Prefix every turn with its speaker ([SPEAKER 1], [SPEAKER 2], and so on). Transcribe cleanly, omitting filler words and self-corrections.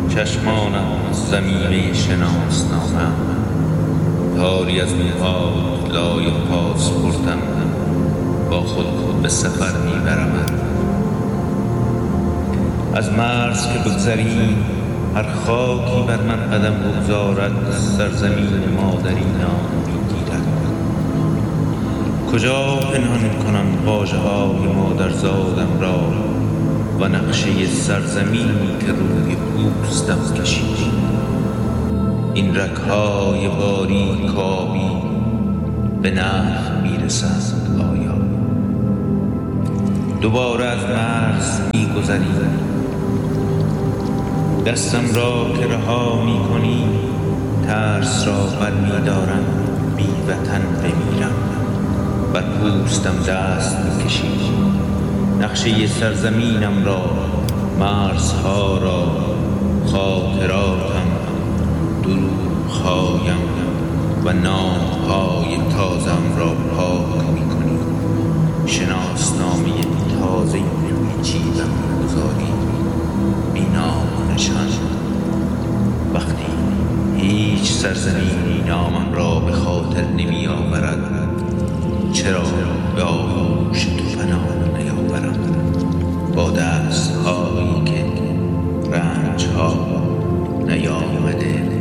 [SPEAKER 1] چشمانم زمینه شناسنامه‌ام، تاری از موهات لای پاسپورتم، با خود به سفر میبرمت. از مرز که بگذری هر خاکی بر من قدم بگذارد، سرزمین مادری نام میگیرد. کجا پنهان کنم واژه‌های مادرزادم را و نقشه سرزمینی که روی پوستم کشیدی. این رگ‌های باریک آبی به نخ میرسند آیا؟ دوباره از مرز میگذری، دستم را که رها میکنی ترس را برمیدارم بی وطن بمیرم. بر پوستم دست میکشی نقشه سرزمینم را، مرزها را، خاطراتم، دروغ‌هایم و نام‌های تازم را پاک می‌کنی. شناسنامه تازه‌ای روی جیبم می‌گذاری، بی نام و نشان. وقتی هیچ سرزمینی نامم را به خاطر نمی‌آورد، چرا به آغوش تو پناه نیاورم؟ با دست‌هایی که رنج‌ها نیامده